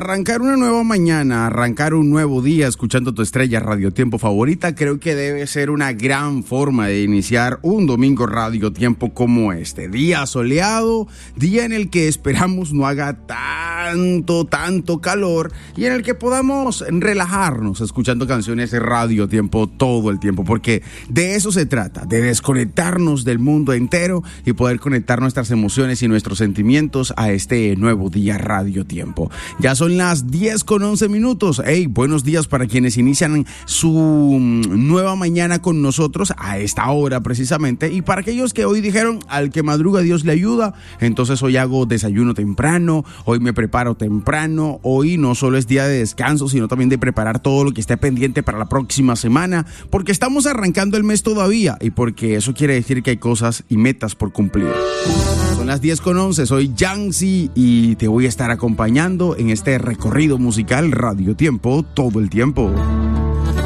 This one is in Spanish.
Arrancar una nueva mañana, arrancar un nuevo día escuchando tu estrella Radio Tiempo favorita, creo que debe ser una gran forma de iniciar un domingo Radio Tiempo como este. Día soleado, día en el que esperamos no haga tanto calor y en el que podamos relajarnos escuchando canciones de Radio Tiempo todo el tiempo, porque de eso se trata, de desconectarnos del mundo entero y poder conectar nuestras emociones y nuestros sentimientos a este nuevo día Radio Tiempo. Ya son las 10:11. Hey, buenos días para quienes inician su nueva mañana con nosotros a esta hora precisamente, y para aquellos que hoy dijeron al que madruga Dios le ayuda, entonces hoy hago desayuno temprano, hoy me preparo temprano, hoy no solo es día de descanso, sino también de preparar todo lo que esté pendiente para la próxima semana, porque estamos arrancando el mes todavía y porque eso quiere decir que hay cosas y metas por cumplir. Son las 10:11, soy Yancy y te voy a estar acompañando en este recorrido musical Radio Tiempo todo el tiempo.